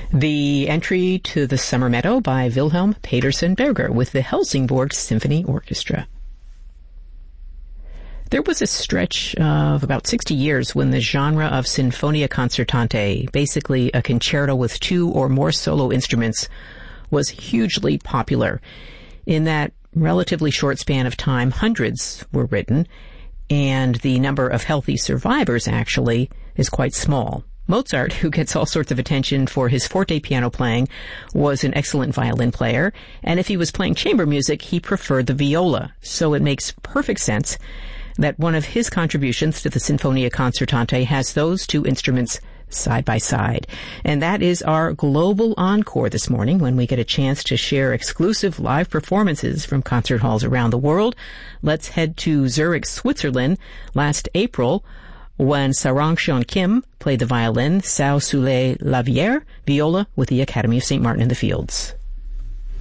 The entry to the Summer Meadow by Wilhelm Petersen Berger with the Helsingborg Symphony Orchestra. There was a stretch of about 60 years when the genre of Sinfonia Concertante, basically a concerto with two or more solo instruments, was hugely popular. In that relatively short span of time, hundreds were written, and the number of healthy survivors actually is quite small. Mozart, who gets all sorts of attention for his forte piano playing, was an excellent violin player, and if he was playing chamber music, he preferred the viola. So it makes perfect sense that one of his contributions to the Sinfonia Concertante has those two instruments side by side. And that is our global encore this morning, when we get a chance to share exclusive live performances from concert halls around the world. Let's head to Zurich, Switzerland, last April, when Sarang-Cheon Kim played the violin, Sao Soleil Lavière, viola with the Academy of St. Martin in the Fields.